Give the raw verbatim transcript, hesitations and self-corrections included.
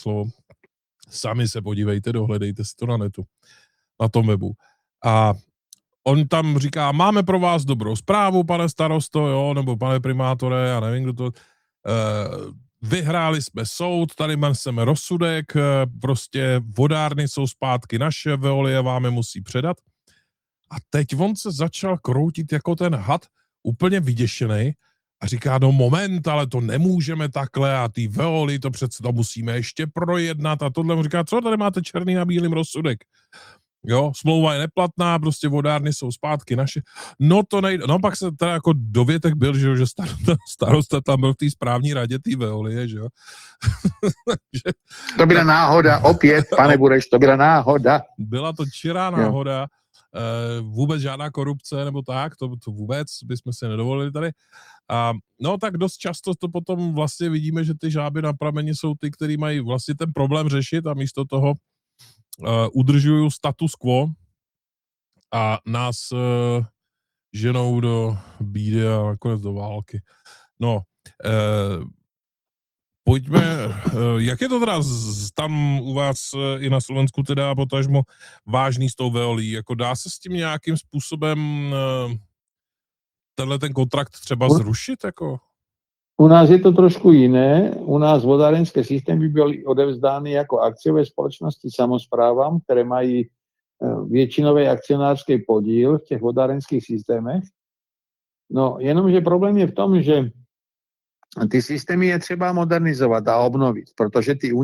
slovo. Sami se podívejte, dohledejte si to na netu, na tom webu. A on tam říká, máme pro vás dobrou zprávu, pane starosto, jo, nebo pane primátore, já nevím, kdo to... Uh, vyhráli jsme soud, tady máme rozsudek, prostě vodárny jsou zpátky naše, Veolie vám je musí předat. A teď on se začal kroutit jako ten had, úplně vyděšený a říká, no moment, ale to nemůžeme takhle a ty Veolie, to přece to musíme ještě projednat a tohle mu říká, co tady máte černý na bílým rozsudek? Jo, smlouva je neplatná, prostě vodárny jsou zpátky naše. No to nejde, no pak se teda jako dovětek byl, že, že starosta, starosta tam byl v té správní radě té Veolie, že jo. že, to byla náhoda, opět, pane Bureš, to byla náhoda. Byla to čirá náhoda, e, vůbec žádná korupce nebo tak, to, to vůbec bychom si nedovolili tady. A no tak dost často to potom vlastně vidíme, že ty žáby na prameni jsou ty, který mají vlastně ten problém řešit a místo toho Uh, udržují status quo a nás uh, ženou do bídy a nakonec do války. No, uh, pojďme, uh, jak je to teda z, tam u vás uh, i na Slovensku teda potažmo vážný s tou Veolí? Jako dá se s tím nějakým způsobem uh, tenhle ten kontrakt třeba zrušit? Jako? U nás je to trošku jiné. U nás vodárenské systémy byly odevzdány jako akciové společnosti samosprávam, které mají většinový akcionářský podíl v těch vodárenských systémech. No, jenomže problém je v tom, že ty systémy je třeba modernizovat a obnovit, protože ty